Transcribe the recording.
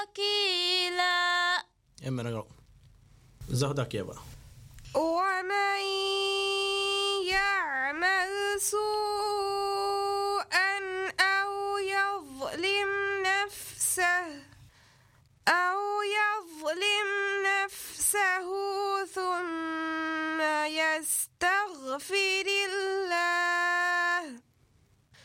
وكيلا. زهدك يا بقى. ومن يعمل سوءا أو يظلم نفسه ثم يستغفر